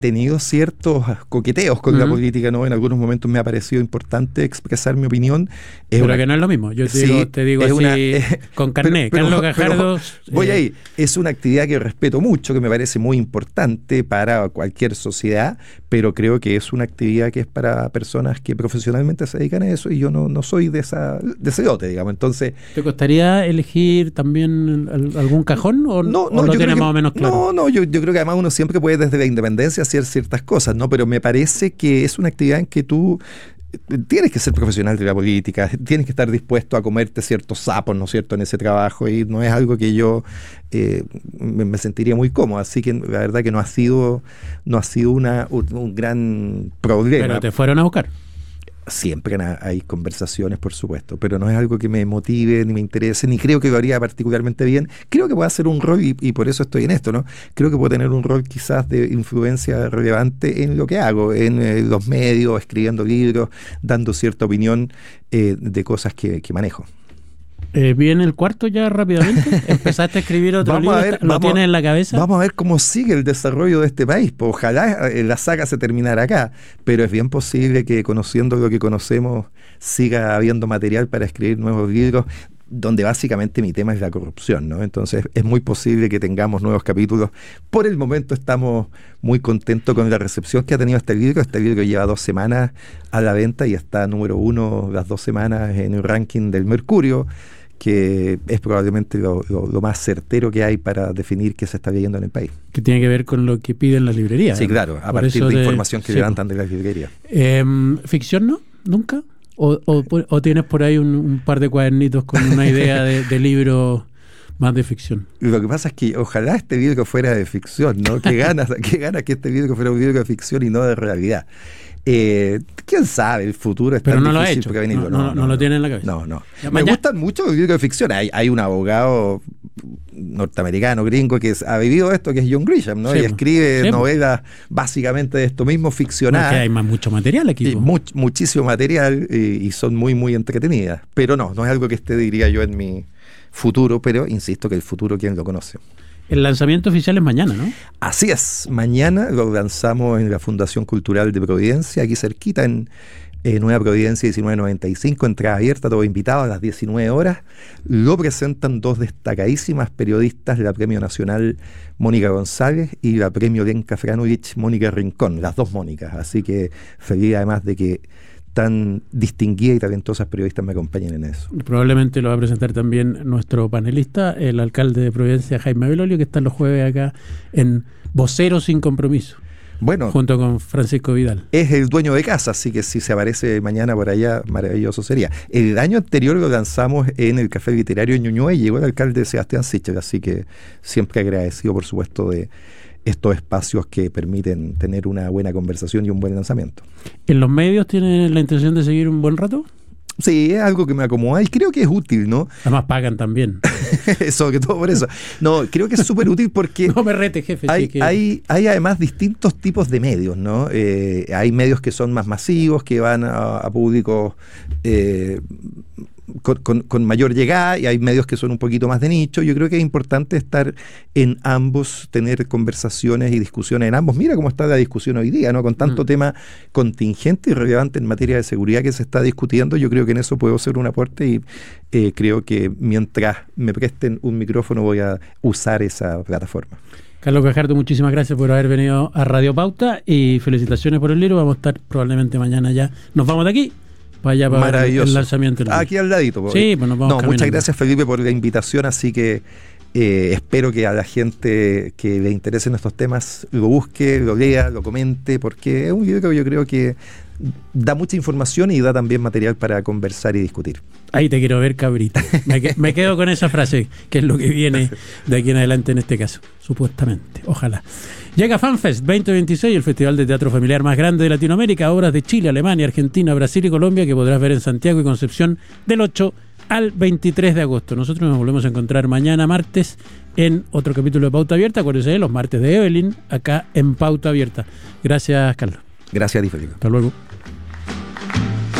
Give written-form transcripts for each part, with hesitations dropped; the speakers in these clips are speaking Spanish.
tenido ciertos coqueteos con la política, ¿no? En algunos momentos me ha parecido importante expresar mi opinión. Pero que no es lo mismo. Yo te digo así, con carné. Carlos Gajardo. Voy ahí. Es una actividad que respeto mucho, que me parece muy importante para cualquier sociedad, pero creo que es una actividad que es para personas que profesionalmente se dedican a eso, y yo no soy de ese dote, digamos. Entonces, ¿te costaría elegir también algún cajón o no lo tienes más o menos claro? No, yo creo que además uno siempre puede desde la independencia hacer ciertas cosas, ¿no? Pero me parece que es una actividad en que tú tienes que ser profesional de la política, tienes que estar dispuesto a comerte ciertos sapos, ¿no es cierto?, en ese trabajo, y no es algo que yo me sentiría muy cómodo, así que la verdad que no ha sido un gran problema. Pero te fueron a buscar. Siempre hay conversaciones, por supuesto, pero no es algo que me motive, ni me interese, ni creo que lo haría particularmente bien. Creo que puede hacer un rol, y por eso estoy en esto, ¿no? Creo que puede tener un rol quizás de influencia relevante en lo que hago, en los medios, escribiendo libros, dando cierta opinión de cosas que manejo. ¿Viene el cuarto ya rápidamente? ¿Empezaste a escribir otro libro? ¿Lo tienes en la cabeza? Vamos a ver cómo sigue el desarrollo de este país. Pues ojalá la saga se terminara acá, pero es bien posible que, conociendo lo que conocemos, siga habiendo material para escribir nuevos libros, donde básicamente mi tema es la corrupción, ¿no? Entonces es muy posible que tengamos nuevos capítulos. Por el momento estamos muy contentos con la recepción que ha tenido este libro. Este libro lleva 2 semanas a la venta y está número 1 las 2 semanas en el ranking del Mercurio, que es probablemente lo más certero que hay para definir qué se está leyendo en el país. Que tiene que ver con lo que piden las librerías. Sí, claro, a partir de información que levantan de las librerías. ¿Ficción no? ¿Nunca? ¿O tienes por ahí un par de cuadernitos con una idea de libro más de ficción? Lo que pasa es que ojalá este libro fuera de ficción, ¿no? Qué ganas que este libro fuera un libro de ficción y no de realidad. ¿Quién sabe? El futuro está pero no difícil lo ha hecho. No lo tiene en la cabeza. No. Me gustan mucho los libros de ficción. Hay un abogado norteamericano, gringo, que ha vivido esto, que es John Grisham, ¿no? Sí, y escribe novelas básicamente de esto mismo, ficcionadas. Porque hay mucho material aquí. Muchísimo material, y son muy, muy entretenidas. Pero no es algo que esté, diría yo, en mi futuro, pero insisto que el futuro, ¿quién lo conoce? El lanzamiento oficial es mañana, ¿no? Así es, mañana lo lanzamos en la Fundación Cultural de Providencia, aquí cerquita en Nueva Providencia 1995, entrada abierta, todo invitado a las 19 horas. Lo presentan 2 destacadísimas periodistas, la Premio Nacional Mónica González y la Premio Lenka Franovich Mónica Rincón, las 2 Mónicas, así que feliz además de que tan distinguidas y talentosas periodistas me acompañen en eso. Probablemente lo va a presentar también nuestro panelista, el alcalde de Providencia, Jaime Belolio, que está los jueves acá en Vocero Sin Compromiso. Bueno, junto con Francisco Vidal. Es el dueño de casa, así que si se aparece mañana por allá, maravilloso sería. El año anterior lo lanzamos en el Café Literario en Ñuñoa y llegó el alcalde Sebastián Sichel, así que siempre agradecido, por supuesto, de estos espacios que permiten tener una buena conversación y un buen lanzamiento. ¿En los medios tienen la intención de seguir un buen rato? Sí, es algo que me acomoda y creo que es útil, ¿no? Además pagan también. Sobre todo por eso. No, creo que es súper útil porque... No me rete, jefe. Hay además distintos tipos de medios, ¿no? Hay medios que son más masivos, que van a públicos con mayor llegada, y hay medios que son un poquito más de nicho. Yo creo que es importante estar en ambos, tener conversaciones y discusiones en ambos. Mira cómo está la discusión hoy día, ¿no? Con tanto tema contingente y relevante en materia de seguridad que se está discutiendo, yo creo que en eso puedo hacer un aporte y creo que mientras me presten un micrófono voy a usar esa plataforma. Carlos Gajardo, muchísimas gracias por haber venido a Radio Pauta y felicitaciones por el libro. Vamos a estar probablemente mañana ya. Nos vamos de aquí. Vaya para el lanzamiento. Aquí al ladito. Sí, pues nos vamos caminando. Muchas gracias, Felipe, por la invitación, así que espero que a la gente que le interesen estos temas lo busque, lo lea, lo comente, porque es un libro que yo creo que da mucha información y da también material para conversar y discutir. Ahí te quiero ver, cabrita. Me quedo con esa frase, que es lo que viene de aquí en adelante en este caso, supuestamente. Ojalá. Llega FanFest 2026, el festival de teatro familiar más grande de Latinoamérica, obras de Chile, Alemania, Argentina, Brasil y Colombia, que podrás ver en Santiago y Concepción del 8 al 23 de agosto. Nosotros nos volvemos a encontrar mañana martes en otro capítulo de Pauta Abierta. Acuérdense, los martes de Evelyn, acá en Pauta Abierta. Gracias, Carlos. Gracias a ti, Felipe. Hasta luego.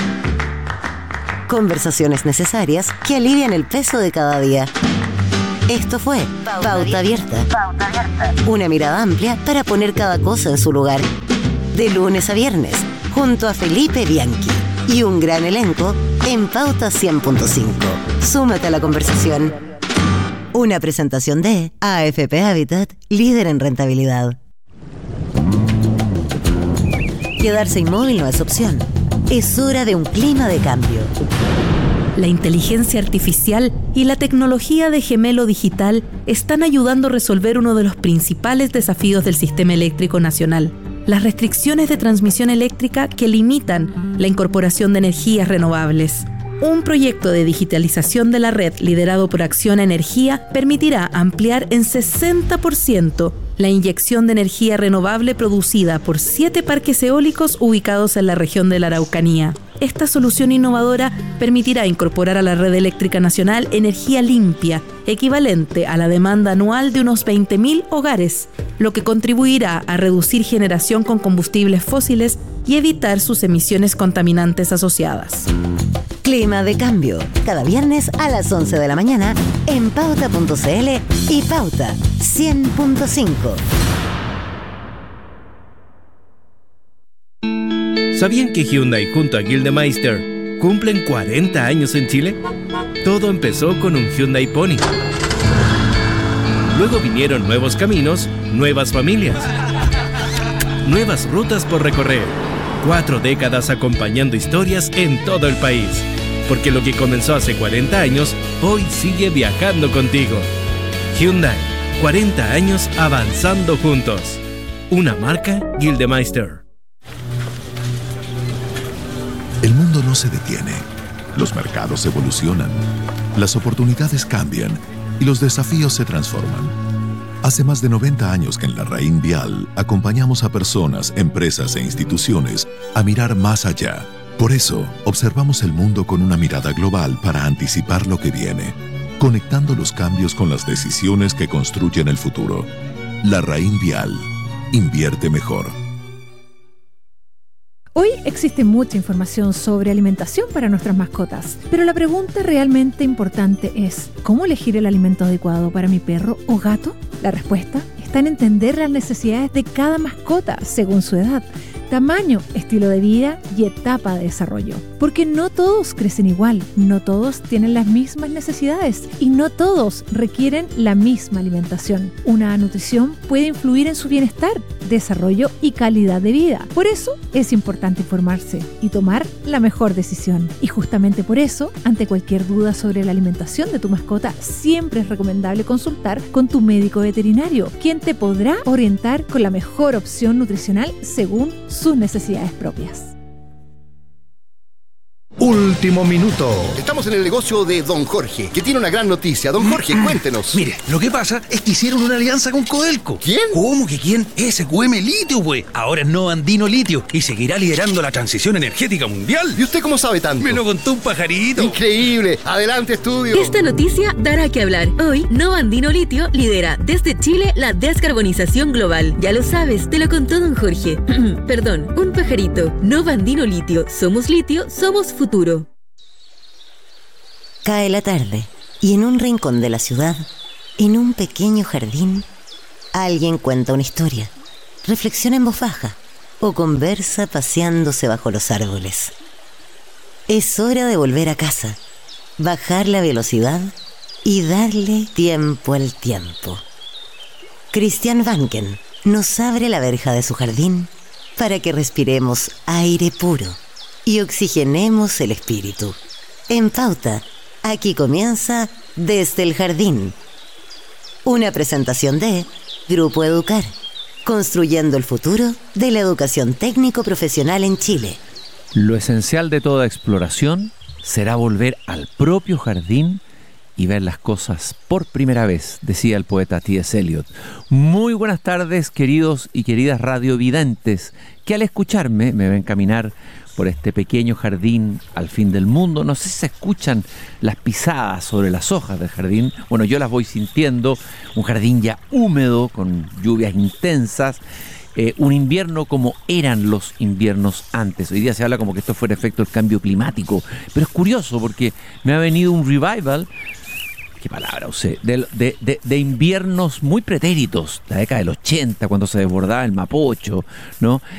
Conversaciones necesarias que alivian el peso de cada día. Esto fue Pauta Abierta. Una mirada amplia para poner cada cosa en su lugar. De lunes a viernes, junto a Felipe Bianchi y un gran elenco en Pauta 100.5. Súmate a la conversación. Una presentación de AFP Habitat, líder en rentabilidad. Quedarse inmóvil no es opción. Es hora de un clima de cambio. La inteligencia artificial y la tecnología de gemelo digital están ayudando a resolver uno de los principales desafíos del sistema eléctrico nacional: las restricciones de transmisión eléctrica que limitan la incorporación de energías renovables. Un proyecto de digitalización de la red liderado por Acciona Energía permitirá ampliar en 60% la inyección de energía renovable producida por 7 parques eólicos ubicados en la región de la Araucanía. Esta solución innovadora permitirá incorporar a la red eléctrica nacional energía limpia, equivalente a la demanda anual de unos 20.000 hogares, lo que contribuirá a reducir generación con combustibles fósiles y evitar sus emisiones contaminantes asociadas. Clima de cambio, cada viernes a las 11 de la mañana en Pauta.cl y Pauta 100.5. ¿Sabían que Hyundai junto a Gildemeister cumplen 40 años en Chile? Todo empezó con un Hyundai Pony. Luego vinieron nuevos caminos, nuevas familias, nuevas rutas por recorrer. 4 décadas acompañando historias en todo el país. Porque lo que comenzó hace 40 años, hoy sigue viajando contigo. Hyundai, 40 años avanzando juntos. Una marca Gildemeister. El mundo no se detiene. Los mercados evolucionan. Las oportunidades cambian y los desafíos se transforman. Hace más de 90 años que en la Raín Vial acompañamos a personas, empresas e instituciones a mirar más allá. Por eso, observamos el mundo con una mirada global para anticipar lo que viene, conectando los cambios con las decisiones que construyen el futuro. La Raín Vial. Invierte mejor. Hoy existe mucha información sobre alimentación para nuestras mascotas, pero la pregunta realmente importante es: ¿cómo elegir el alimento adecuado para mi perro o gato? La respuesta está en entender las necesidades de cada mascota según su edad, tamaño, estilo de vida y etapa de desarrollo. Porque no todos crecen igual, no todos tienen las mismas necesidades y no todos requieren la misma alimentación. Una nutrición puede influir en su bienestar, desarrollo y calidad de vida. Por eso es importante informarse y tomar la mejor decisión. Y justamente por eso, ante cualquier duda sobre la alimentación de tu mascota, siempre es recomendable consultar con tu médico veterinario, quien te podrá orientar con la mejor opción nutricional según sus necesidades propias. Último minuto. Estamos en el negocio de Don Jorge, que tiene una gran noticia. Don Jorge, cuéntenos. Mire, lo que pasa es que hicieron una alianza con Codelco. ¿Quién? ¿Cómo que quién? SQM Litio, güey. Ahora es Nova Andino Litio y seguirá liderando la transición energética mundial. ¿Y usted cómo sabe tanto? Me lo contó un pajarito. Increíble. Adelante, estudio. Esta noticia dará que hablar. Hoy, Nova Andino Litio lidera desde Chile la descarbonización global. Ya lo sabes, te lo contó Don Jorge. Perdón, un pajarito. Nova Andino Litio. Somos litio, somos futuro. Cae la tarde y en un rincón de la ciudad, en un pequeño jardín, alguien cuenta una historia, reflexiona en voz baja o conversa paseándose bajo los árboles. Es hora de volver a casa, bajar la velocidad y darle tiempo al tiempo. Christian Vanken nos abre la verja de su jardín para que respiremos aire puro y oxigenemos el espíritu. En Pauta, aquí comienza Desde el Jardín. Una presentación de Grupo Educar, construyendo el futuro de la educación técnico-profesional en Chile. Lo esencial de toda exploración será volver al propio jardín y ver las cosas por primera vez, decía el poeta T.S. Eliot. Muy buenas tardes, queridos y queridas radiovidentes, que al escucharme me ven caminar por este pequeño jardín al fin del mundo. No sé si se escuchan las pisadas sobre las hojas del jardín. Bueno, yo las voy sintiendo. Un jardín ya húmedo, con lluvias intensas. Un invierno como eran los inviernos antes. Hoy día se habla como que esto fuera efecto del cambio climático. Pero es curioso porque me ha venido un revival qué palabra usé, de inviernos muy pretéritos, la década del 80, cuando se desbordaba el Mapocho, ¿no?